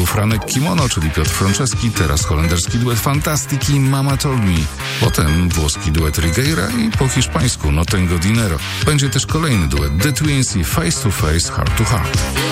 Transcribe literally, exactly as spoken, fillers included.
Franek Kimono, czyli Piotr Franceski, teraz holenderski duet Fantastiki Mama Told Me. Potem włoski duet Rigueira i po hiszpańsku No Tengo Dinero. Będzie też kolejny duet The Twins i Face to Face, Heart to Heart.